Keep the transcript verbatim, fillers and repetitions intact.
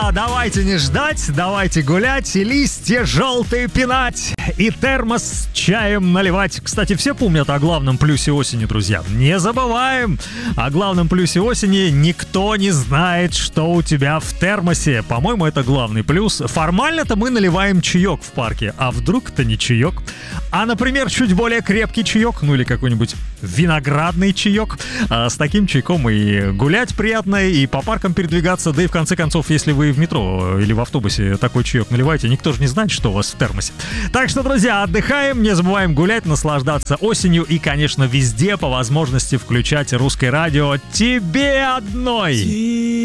друзья, давайте не ждать, давайте гулять и листья желтые пинать, и термос с чаем наливать. Кстати, все помнят о главном плюсе осени, друзья. Не забываем о главном плюсе осени. Никто не знает, что у тебя в термосе. По-моему, это главный плюс. Формально-то мы наливаем чаек в парке, а вдруг это не чаек, а, например, чуть более крепкий чаек, ну или какой-нибудь виноградный чаек. А с таким чайком и гулять приятно, и по паркам передвигаться, да и в конце концов, если вы в метро или в автобусе такой чаек наливаете, никто же не знает, что у вас в термосе. Так что, друзья, отдыхаем, не забываем гулять, наслаждаться осенью и, конечно, везде по возможности включать русское радио тебе одной.